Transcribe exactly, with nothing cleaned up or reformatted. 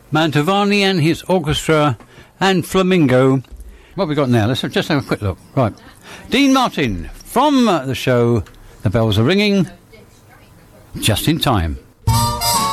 Mantovani and his orchestra and Flamingo. What have we got now? Let's just have a quick look. Right. Dean Martin from the show The Bells Are Ringing. Just in time.